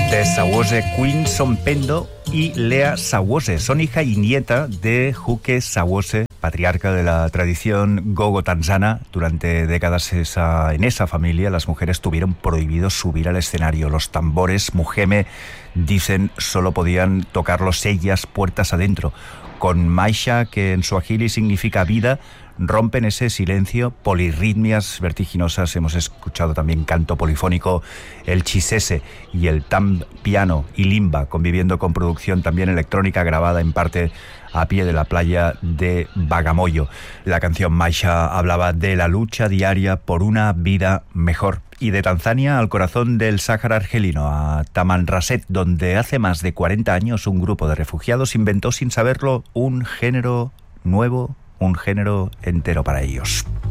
De Sawose Queen son Pendo y Lea Sawose. Son hija y nieta de Juke Sawose, patriarca de la tradición gogo tanzana. Durante décadas en esa familia las mujeres tuvieron prohibido subir al escenario. Los tambores mujeme, dicen, solo podían tocarlos ellas puertas adentro. Con Maisha, que en suajili significa vida, rompen ese silencio, polirritmias vertiginosas. Hemos escuchado también canto polifónico, el chisese y el tam piano y limba, conviviendo con producción también electrónica grabada en parte a pie de la playa de Bagamoyo. La canción Maisha hablaba de la lucha diaria por una vida mejor. Y de Tanzania al corazón del Sáhara argelino, a Tamanrasset, donde hace más de 40 años un grupo de refugiados inventó sin saberlo un género nuevo, un género entero para ellos.